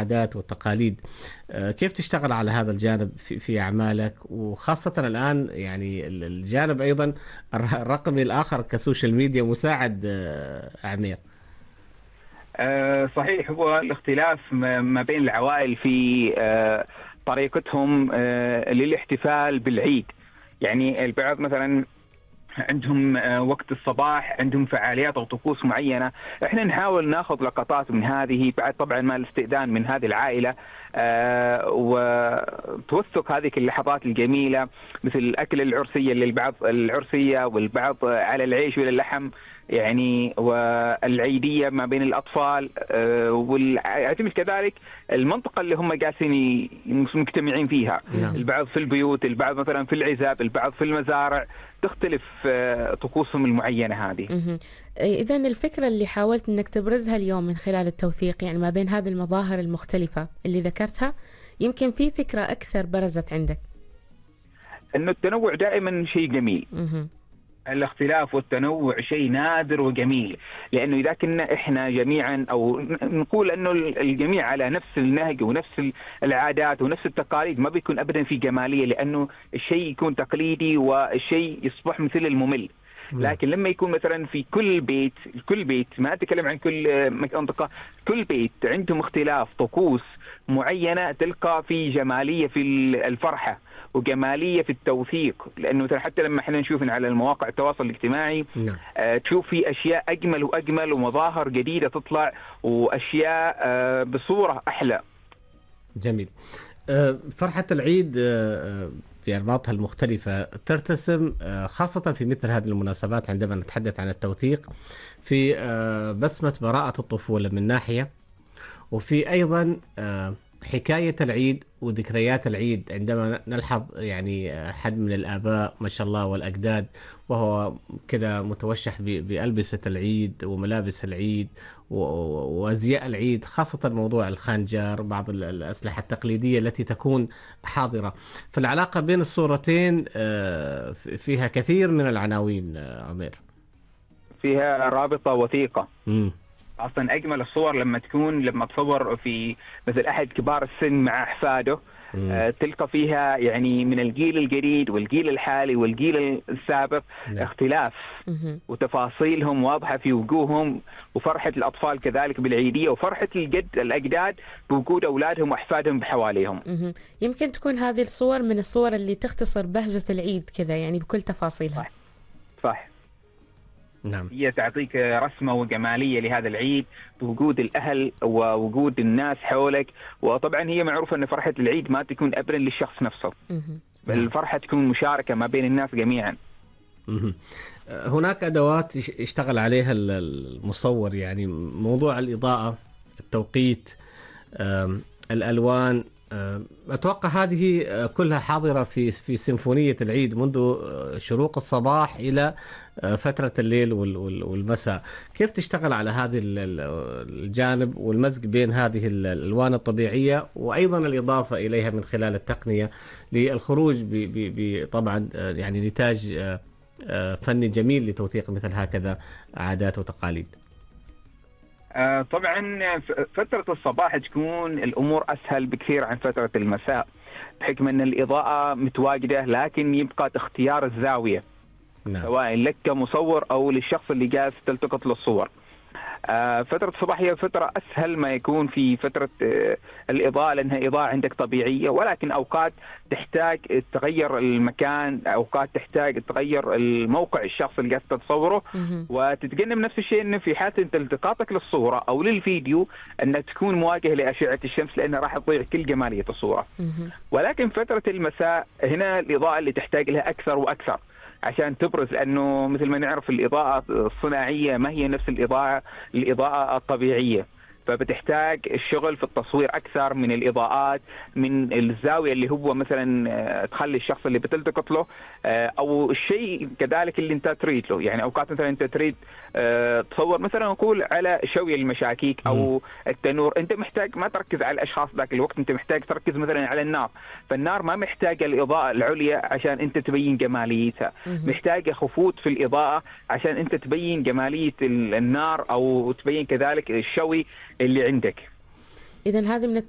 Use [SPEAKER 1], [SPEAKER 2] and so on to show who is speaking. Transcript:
[SPEAKER 1] العادات والتقاليد. كيف تشتغل على هذا الجانب في أعمالك، وخاصة الآن يعني الجانب أيضا الرقمي الآخر كسوشيال ميديا مساعد عمير؟
[SPEAKER 2] صحيح. هو الاختلاف ما بين العوائل في طريقتهم للاحتفال بالعيد. يعني البعض مثلا عندهم وقت الصباح عندهم فعاليات او طقوس معينه، احنا نحاول ناخذ لقطات من هذه بعد طبعا ما الاستئذان من هذه العائله، وتوثق هذه اللحظات الجميله، مثل الاكل العرسيه اللي العرسيه والبعض على العيش واللحم يعني، والعيديه ما بين الاطفال، ويعتمد كذلك المنطقه اللي هم جالسين مجتمعين فيها. البعض في البيوت، البعض مثلا في العزاب، البعض في المزارع، تختلف طقوسهم المعينة هذه.
[SPEAKER 3] إذا الفكرة اللي حاولت أنك تبرزها اليوم من خلال التوثيق يعني ما بين هذه المظاهر المختلفة اللي ذكرتها، يمكن في فكرة أكثر برزت عندك؟
[SPEAKER 2] أنه التنوع دائما شيء جميل. الاختلاف والتنوع شيء نادر وجميل، لأنه إذا كنا إحنا جميعا أو نقول أنه الجميع على نفس النهج ونفس العادات ونفس التقاليد، ما بيكون أبدا في جمالية، لأنه الشيء يكون تقليدي والشيء يصبح مثل الممل. لكن لما يكون مثلا في كل بيت ما أتكلم عن كل منطقة، كل بيت عندهم اختلاف طقوس معينة، تلقى في جمالية في الفرحة وجمالية في التوثيق. لأنه حتى لما احنا نشوف على المواقع التواصل الاجتماعي تشوف في أشياء أجمل وأجمل ومظاهر جديدة تطلع وأشياء بصورة أحلى.
[SPEAKER 1] جميل. فرحة العيد بأنماطها المختلفة ترتسم خاصة في مثل هذه المناسبات عندما نتحدث عن التوثيق في بسمة براءة الطفولة من ناحية، وفي أيضا حكاية العيد وذكريات العيد عندما نلحظ يعني حد من الآباء ما شاء الله والأجداد وهو كذا متوشح بألبسة العيد وملابس العيد وأزياء العيد، خاصة موضوع الخنجر، بعض الأسلحة التقليدية التي تكون حاضرة. فالعلاقة بين الصورتين فيها كثير من العناوين عمير،
[SPEAKER 2] فيها رابطة وثيقة. اصلا اجمل الصور لما تصور في مثل احد كبار السن مع احفاده، تلقى فيها يعني من الجيل الجديد والجيل الحالي والجيل السابق اختلاف، وتفاصيلهم واضحه في وجوههم، وفرحه الاطفال كذلك بالعيديه، وفرحه الاجداد بوجود اولادهم واحفادهم بحواليهم.
[SPEAKER 3] يمكن تكون هذه الصور من الصور اللي تختصر بهجه العيد كذا يعني بكل تفاصيلها.
[SPEAKER 2] صح.
[SPEAKER 1] نعم.
[SPEAKER 2] هي تعطيك رسمة وجمالية لهذا العيد بوجود الأهل ووجود الناس حولك. وطبعا هي معروفة أن فرحة العيد ما تكون أبدا للشخص نفسه، بل الفرحة تكون مشاركة ما بين الناس جميعا.
[SPEAKER 1] هناك أدوات يشتغل عليها المصور، يعني موضوع الإضاءة، التوقيت، الألوان، أتوقع هذه كلها حاضرة في سيمفونية العيد منذ شروق الصباح إلى فترة الليل والمساء. كيف تشتغل على هذا الجانب والمزج بين هذه الألوان الطبيعية وأيضا الإضافة إليها من خلال التقنية للخروج طبعا يعني نتاج فني جميل لتوثيق مثل هكذا عادات وتقاليد؟
[SPEAKER 2] طبعا فترة الصباح تكون الأمور أسهل بكثير عن فترة المساء، بحكم أن الإضاءة متواجدة، لكن يبقى اختيار الزاوية. نعم. سواء لك كمصور أو للشخص اللي جالس تلتقط له الصور. فترة الصباح هي فترة أسهل ما يكون في فترة الإضاءة، لأنها إضاءة عندك طبيعية، ولكن أوقات تحتاج تغير المكان، أوقات تحتاج تغير الموقع الشخص اللي قاعد تصوره، وتتجنب نفس الشيء إنه في حالة أنت التقاطك للصورة أو للفيديو أن تكون مواجه لأشعة الشمس، لأنها راح تضيع كل جمالية الصورة. ولكن فترة المساء هنا الإضاءة اللي تحتاج لها أكثر وأكثر عشان تبرز، لأنه مثل ما نعرف الإضاءة الصناعية ما هي نفس الإضاءة الطبيعية، فبتحتاج الشغل في التصوير أكثر من الإضاءات، من الزاوية اللي هو مثلا تخلي الشخص اللي بتلتقط له أو الشيء كذلك اللي أنت تريد له. يعني أوقات مثلا أنت تريد تصور مثلا نقول على شوي المشاكيك أو التنور، أنت محتاج ما تركز على الأشخاص ذاك الوقت، أنت محتاج تركز مثلا على النار، فالنار ما محتاجة الإضاءة العليا عشان أنت تبين جماليتها، محتاجة خفوت في الإضاءة عشان أنت تبين جمالية النار أو تبين كذلك الشوي اللي عندك.
[SPEAKER 3] إذن هذه من